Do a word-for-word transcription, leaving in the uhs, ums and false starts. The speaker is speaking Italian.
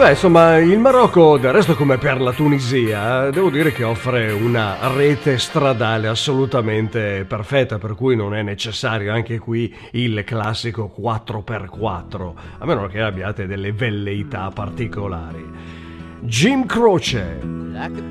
beh, insomma, il Marocco, del resto come per la Tunisia, devo dire che offre una rete stradale assolutamente perfetta, per cui non è necessario anche qui il classico quattro per quattro, a meno che abbiate delle velleità particolari. Jim Croce.